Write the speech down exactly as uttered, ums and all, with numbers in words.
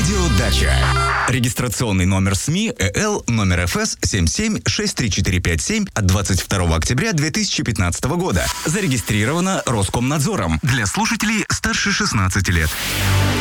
Радио Дача. Регистрационный номер СМИ ЭЛ номер ФС семь семь шесть три четыре пять семь от двадцать второго октября две тысячи пятнадцатого года. Зарегистрировано Роскомнадзором для слушателей старше шестнадцати лет.